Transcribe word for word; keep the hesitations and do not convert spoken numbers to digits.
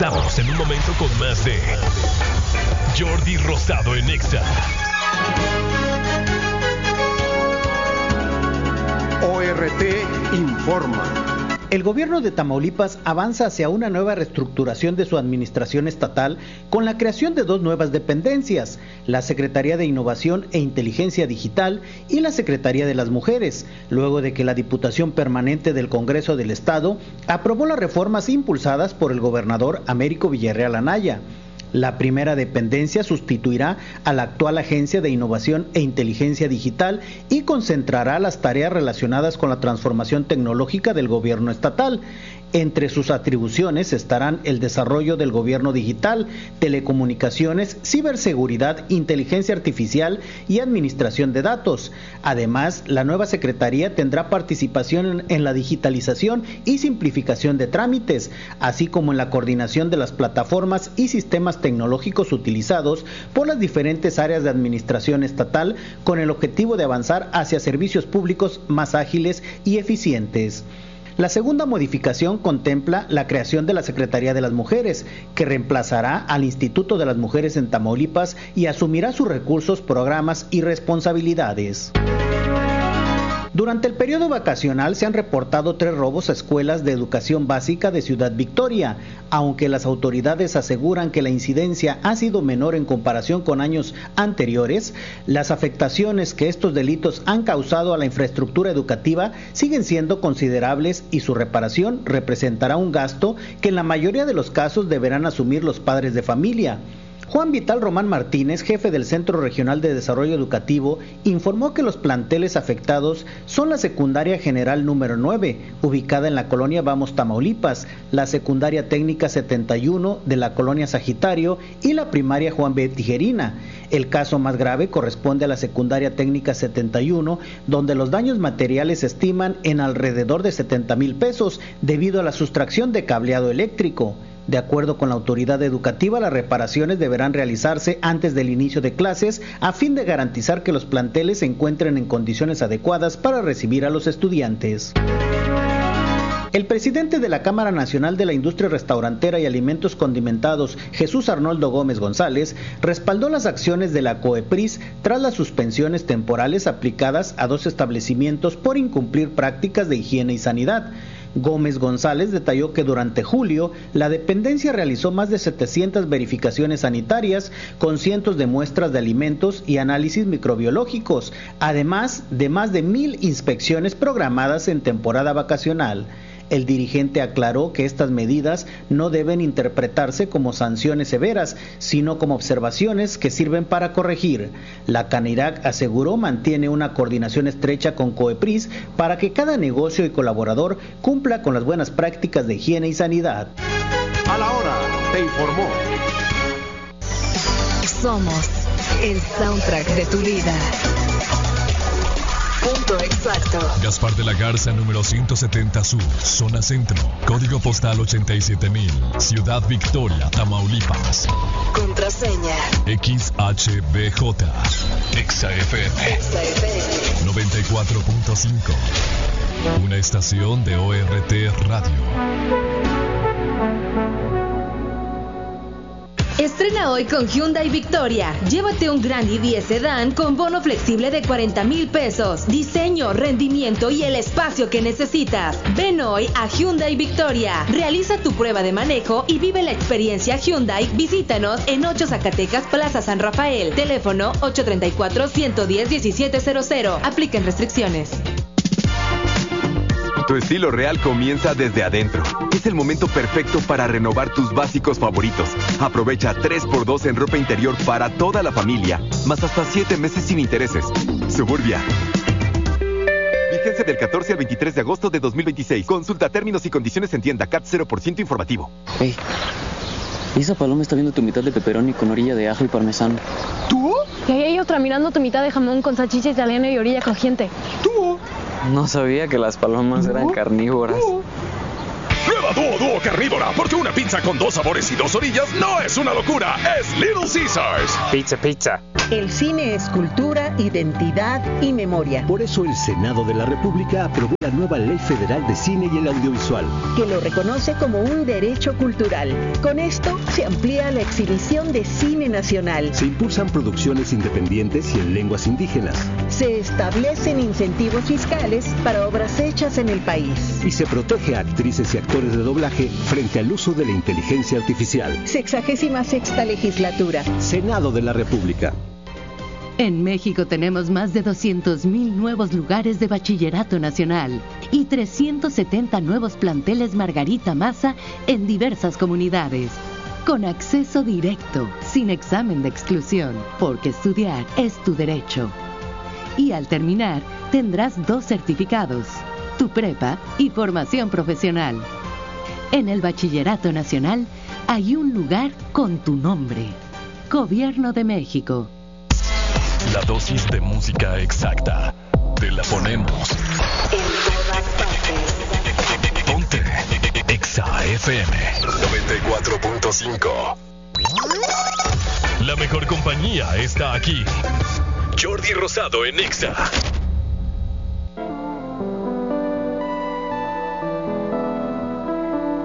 Regresamos en un momento con más de Jordi Rosado en Exa. O R T informa. El gobierno de Tamaulipas avanza hacia una nueva reestructuración de su administración estatal con la creación de dos nuevas dependencias, la Secretaría de Innovación e Inteligencia Digital y la Secretaría de las Mujeres, luego de que la Diputación Permanente del Congreso del Estado aprobó las reformas impulsadas por el gobernador Américo Villarreal Anaya. La primera dependencia sustituirá a la actual Agencia de Innovación e Inteligencia Digital y concentrará las tareas relacionadas con la transformación tecnológica del gobierno estatal. Entre sus atribuciones estarán el desarrollo del gobierno digital, telecomunicaciones, ciberseguridad, inteligencia artificial y administración de datos. Además, la nueva secretaría tendrá participación en la digitalización y simplificación de trámites, así como en la coordinación de las plataformas y sistemas tecnológicos utilizados por las diferentes áreas de administración estatal, con el objetivo de avanzar hacia servicios públicos más ágiles y eficientes. La segunda modificación contempla la creación de la Secretaría de las Mujeres, que reemplazará al Instituto de las Mujeres en Tamaulipas y asumirá sus recursos, programas y responsabilidades. Durante el periodo vacacional se han reportado tres robos a escuelas de educación básica de Ciudad Victoria, aunque las autoridades aseguran que la incidencia ha sido menor en comparación con años anteriores. Las afectaciones que estos delitos han causado a la infraestructura educativa siguen siendo considerables y su reparación representará un gasto que en la mayoría de los casos deberán asumir los padres de familia. Juan Vital Román Martínez, jefe del Centro Regional de Desarrollo Educativo, informó que los planteles afectados son la Secundaria General número nueve, ubicada en la colonia Vamos Tamaulipas, la Secundaria Técnica setenta y uno de la colonia Sagitario y la Primaria Juan B. Tijerina. El caso más grave corresponde a la Secundaria Técnica setenta y uno, donde los daños materiales se estiman en alrededor de setenta mil pesos debido a la sustracción de cableado eléctrico. De acuerdo con la autoridad educativa, las reparaciones deberán realizarse antes del inicio de clases a fin de garantizar que los planteles se encuentren en condiciones adecuadas para recibir a los estudiantes. El presidente de la Cámara Nacional de la Industria Restaurantera y Alimentos Condimentados, Jesús Arnoldo Gómez González, respaldó las acciones de la COEPRIS tras las suspensiones temporales aplicadas a dos establecimientos por incumplir prácticas de higiene y sanidad. Gómez González detalló que durante julio la dependencia realizó más de setecientas verificaciones sanitarias con cientos de muestras de alimentos y análisis microbiológicos, además de más de mil inspecciones programadas en temporada vacacional. El dirigente aclaró que estas medidas no deben interpretarse como sanciones severas, sino como observaciones que sirven para corregir. La Canirac aseguró mantiene una coordinación estrecha con COEPRIS para que cada negocio y colaborador cumpla con las buenas prácticas de higiene y sanidad. A la hora, te informó. Somos el soundtrack de tu vida. Punto exacto. Gaspar de la Garza, número ciento setenta Sur, zona centro, código postal ochenta y siete mil, Ciudad Victoria, Tamaulipas. Contraseña X H B J, Exa F M, Exa F M noventa y cuatro punto cinco, una estación de O R T Radio. Estrena hoy con Hyundai Victoria. Llévate un Grand i diez Sedan con bono flexible de cuarenta mil pesos. Diseño, rendimiento y el espacio que necesitas. Ven hoy a Hyundai Victoria. Realiza tu prueba de manejo y vive la experiencia Hyundai. Visítanos en ocho Zacatecas, Plaza San Rafael. Teléfono ocho tres cuatro, uno uno cero, uno siete cero cero. Apliquen restricciones. Tu estilo real comienza desde adentro. Es el momento perfecto para renovar tus básicos favoritos. Aprovecha tres por dos en ropa interior para toda la familia, más hasta siete meses sin intereses. Suburbia. Vigencia del catorce al veintitrés de agosto de dos mil veintiséis. Consulta términos y condiciones en tienda. C A T cero por ciento informativo. Hey, esa paloma está viendo tu mitad de pepperoni con orilla de ajo y parmesano. ¿Tú? Y ahí hay otra mirando tu mitad de jamón con salchicha italiana y orilla crujiente. ¿Tú? No sabía que las palomas eran carnívoras. Prueba Dúo Dúo Carnívora, porque una pizza con dos sabores y dos orillas no es una locura, es Little Caesars. Pizza, pizza. El cine es cultura, identidad y memoria. Por eso el Senado de la República aprobó La nueva Ley Federal de Cine y el Audiovisual, que lo reconoce como un derecho cultural. Con esto se amplía la exhibición de cine nacional. Se impulsan producciones independientes y en lenguas indígenas. Se establecen incentivos fiscales para obras hechas en el país. Y se protege a actrices y actores de doblaje frente al uso de la inteligencia artificial. Sexagésima sexta legislatura. Senado de la República. En México tenemos más de doscientos mil nuevos lugares de bachillerato nacional y trescientos setenta nuevos planteles Margarita Maza en diversas comunidades. Con acceso directo, sin examen de exclusión, porque estudiar es tu derecho. Y al terminar, tendrás dos certificados, tu prepa y formación profesional. En el Bachillerato Nacional hay un lugar con tu nombre. Gobierno de México. La dosis de música exacta. Te la ponemos. En todas partes. Ponte Exa F M noventa y cuatro punto cinco. La mejor compañía está aquí. Jordi Rosado en Exa.